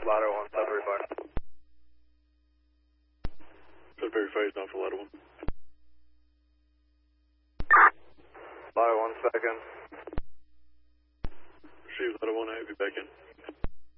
Ladder 1, Sudbury Fire. Sudbury Fire is not for Ladder 1. Ladder 1 second. Receive Ladder 1, I have you back in.